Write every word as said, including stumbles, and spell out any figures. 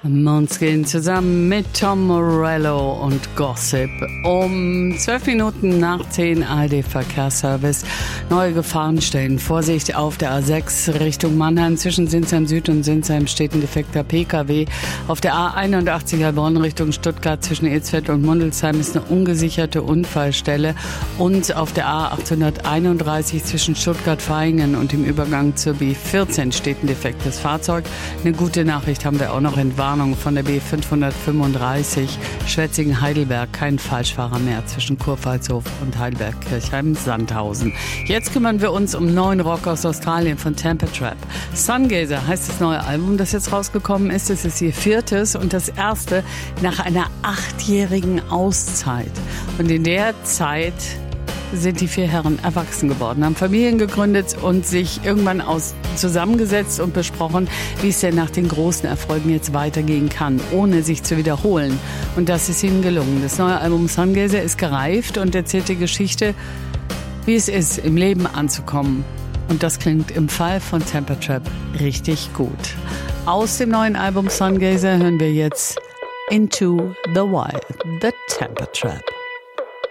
Måneskin zusammen mit Tom Morello und Gossip. Um zwölf Minuten nach zehn A R D-Verkehrsservice. Neue Gefahrenstellen. Vorsicht auf der A sechs Richtung Mannheim. Zwischen Sinsheim Süd und Sinsheim steht ein defekter P K W. Auf der A einundachtzig Heilbronn Richtung Stuttgart zwischen Etzfeld und Mundelsheim ist eine ungesicherte Unfallstelle. Und auf der A achthunderteinunddreißig zwischen Stuttgart-Vaihingen und dem Übergang zur B vierzehn steht ein defektes Fahrzeug. Eine gute Nachricht haben wir auch noch in Warnung von der B fünfhundertfünfunddreißig Schwetzingen-Heidelberg. Kein Falschfahrer mehr zwischen Kurpfalzhof und Heidelberg-Kirchheim-Sandhausen. Jetzt kümmern wir uns um neuen Rock aus Australien von Temper Trap. Sungazer heißt das neue Album, das jetzt rausgekommen ist. Es ist ihr viertes und das erste nach einer achtjährigen Auszeit. Und in der Zeit sind die vier Herren erwachsen geworden, haben Familien gegründet und sich irgendwann aus zusammengesetzt und besprochen, wie es denn nach den großen Erfolgen jetzt weitergehen kann, ohne sich zu wiederholen. Und das ist ihnen gelungen. Das neue Album Sungazer ist gereift und erzählt die Geschichte, wie es ist, im Leben anzukommen. Und das klingt im Fall von Temper Trap richtig gut. Aus dem neuen Album Sungazer hören wir jetzt Into the Wild, The Temper Trap.